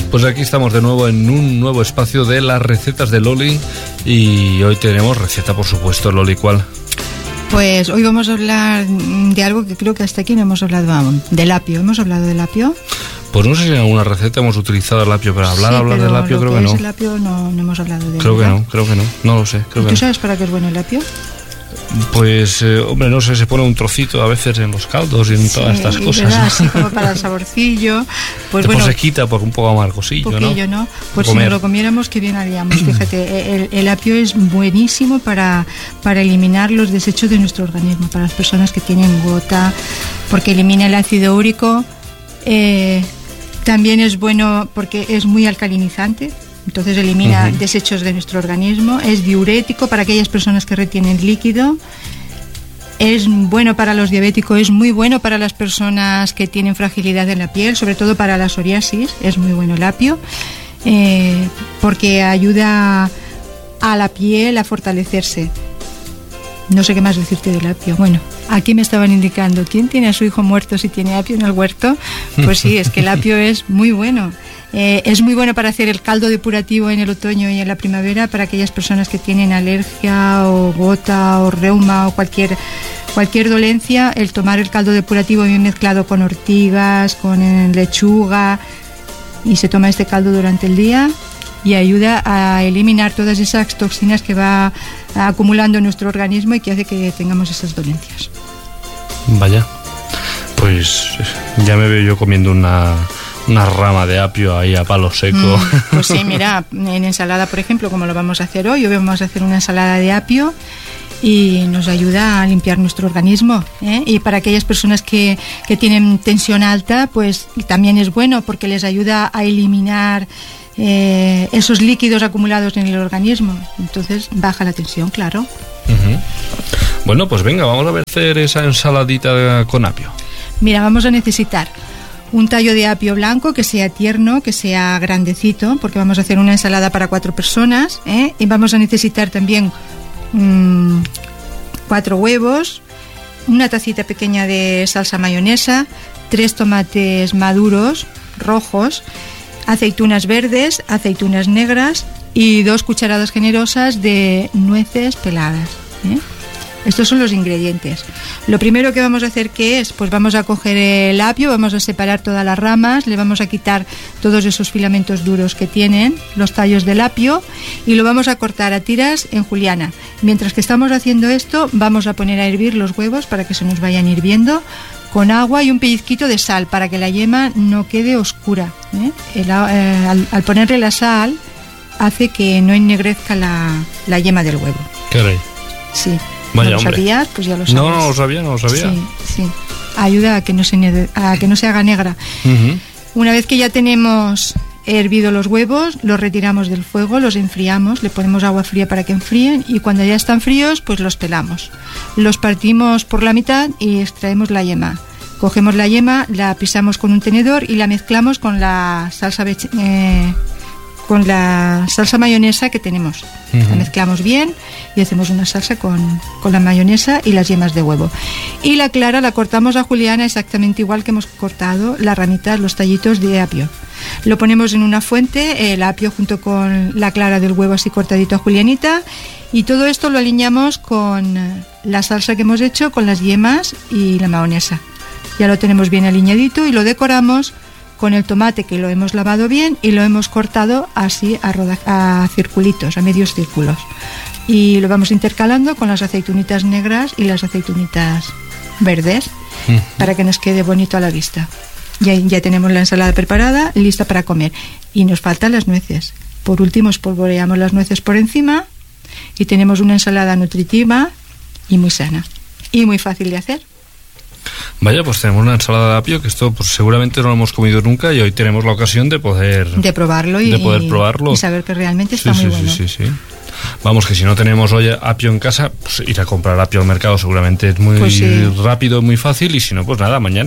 Pues aquí estamos de nuevo en un nuevo espacio de las recetas de Loli y hoy tenemos receta, por supuesto. Loli, ¿cuál? Pues hoy vamos a hablar de algo que creo que hasta aquí no hemos hablado aún, del apio. ¿Hemos hablado del apio? Pues no sé si en alguna receta hemos utilizado el apio, pero hablar del apio creo que no. El apio no hemos hablado de él. Creo que no, no lo sé. ¿Tú sabes para qué es bueno el apio? Pues, hombre, no sé, se pone un trocito a veces en los caldos y en todas estas cosas. ¿Verdad? Así como para el saborcillo. Pues después se quita por un poco amargosillo, ¿no? Pues si no lo comiéramos, qué bien haríamos. Fíjate, el apio es buenísimo para eliminar los desechos de nuestro organismo, para las personas que tienen gota, porque elimina el ácido úrico. También es bueno porque es muy alcalinizante. Entonces elimina desechos de nuestro organismo, es diurético para aquellas personas que retienen líquido, es bueno para los diabéticos, es muy bueno para las personas que tienen fragilidad en la piel, sobre todo para la psoriasis, es muy bueno el apio, porque ayuda a la piel a fortalecerse. No sé qué más decirte del apio. Bueno, aquí me estaban indicando, ¿quién tiene a su hijo muerto si tiene apio en el huerto? Pues sí, es que el apio es muy bueno. Es muy bueno para hacer el caldo depurativo en el otoño y en la primavera para aquellas personas que tienen alergia o gota o reuma o cualquier dolencia. El tomar el caldo depurativo bien mezclado con ortigas, con lechuga, y se toma este caldo durante el día y ayuda a eliminar todas esas toxinas que va acumulando en nuestro organismo y que hace que tengamos esas dolencias. Vaya, pues ya me veo yo comiendo una rama de apio ahí a palo seco. Pues sí, mira, en ensalada, por ejemplo, como lo vamos a hacer hoy vamos a hacer una ensalada de apio y nos ayuda a limpiar nuestro organismo, ¿eh? Y para aquellas personas que tienen tensión alta, pues también es bueno porque les ayuda a eliminar esos líquidos acumulados en el organismo. Entonces baja la tensión, claro. Bueno, pues venga, vamos a hacer esa ensaladita con apio. Mira, vamos a necesitar un tallo de apio blanco que sea tierno, que sea grandecito, porque vamos a hacer una ensalada para 4 personas, ¿eh? Y vamos a necesitar también 4 huevos, una tacita pequeña de salsa mayonesa, 3 tomates maduros, rojos, aceitunas verdes, aceitunas negras y 2 cucharadas generosas de nueces peladas, ¿eh? Estos son los ingredientes. Lo primero que vamos a hacer, ¿qué es? Pues vamos a coger el apio, vamos a separar todas las ramas, le vamos a quitar todos esos filamentos duros que tienen los tallos del apio y lo vamos a cortar a tiras en juliana. Mientras que estamos haciendo esto, vamos a poner a hervir los huevos para que se nos vayan hirviendo con agua y un pellizquito de sal para que la yema no quede oscura, ¿eh? Al ponerle la sal hace que no ennegrezca la yema del huevo. Caray. Sí. Vaya, ¿no lo sabías? Pues ya lo sabes. No lo sabía. Sí. Ayuda a que no se haga negra. Una vez que ya tenemos hervido los huevos, los retiramos del fuego, los enfriamos, le ponemos agua fría para que enfríen y cuando ya están fríos, pues los pelamos. Los partimos por la mitad y extraemos la yema. Cogemos la yema, la pisamos con un tenedor y la mezclamos con la salsa mayonesa que tenemos. La mezclamos bien y hacemos una salsa con la mayonesa y las yemas de huevo. Y la clara la cortamos a juliana exactamente igual que hemos cortado las ramitas, los tallitos de apio. Lo ponemos en una fuente, el apio junto con la clara del huevo así cortadito a julianita, y todo esto lo aliñamos con la salsa que hemos hecho, con las yemas y la mayonesa. Ya lo tenemos bien aliñadito y lo decoramos con el tomate que lo hemos lavado bien y lo hemos cortado así a circulitos, a medios círculos. Y lo vamos intercalando con las aceitunitas negras y las aceitunitas verdes para que nos quede bonito a la vista. Ya tenemos la ensalada preparada, lista para comer. Y nos faltan las nueces. Por último, espolvoreamos las nueces por encima y tenemos una ensalada nutritiva y muy sana. Y muy fácil de hacer. Vaya, pues tenemos una ensalada de apio que esto pues seguramente no lo hemos comido nunca y hoy tenemos la ocasión de poder probarlo y saber que realmente está muy bueno. Sí. Vamos, que si no tenemos hoy apio en casa, pues ir a comprar apio al mercado seguramente es muy rápido, muy fácil, y si no, pues nada, mañana.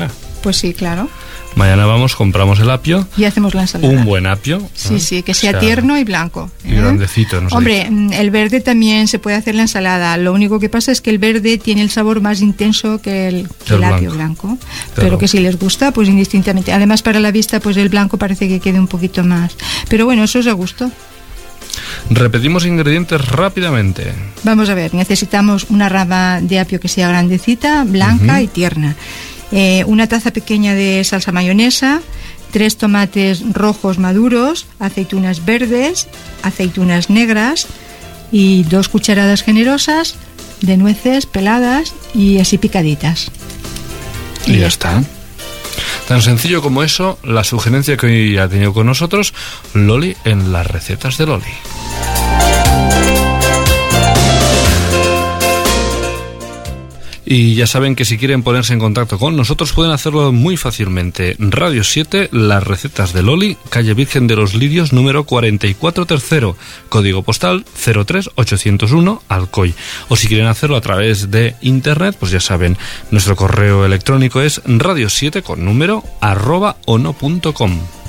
Pues sí, claro. Mañana vamos, compramos el apio. Y hacemos la ensalada. Un buen apio. Sí, sí, que sea tierno y blanco. Y grandecito, no sé. Hombre, el verde también se puede hacer la ensalada. Lo único que pasa es que el verde tiene el sabor más intenso que el apio blanco. Pero que si les gusta, pues indistintamente. Además, para la vista, pues el blanco parece que quede un poquito más. Pero bueno, eso es a gusto. Repetimos ingredientes rápidamente. Vamos a ver, necesitamos una rama de apio que sea grandecita, blanca y tierna. Una taza pequeña de salsa mayonesa, 3 tomates rojos maduros, aceitunas verdes, aceitunas negras y 2 cucharadas generosas de nueces peladas y así picaditas. Y ya está. Tan sencillo como eso, la sugerencia que hoy ha tenido con nosotros Loli en las recetas de Loli. Y ya saben que si quieren ponerse en contacto con nosotros pueden hacerlo muy fácilmente. Radio 7, las recetas de Loli, calle Virgen de los Lirios, número 44 tercero, código postal 03801, Alcoy. O si quieren hacerlo a través de internet, pues ya saben, nuestro correo electrónico es radio7 con número @ono.com.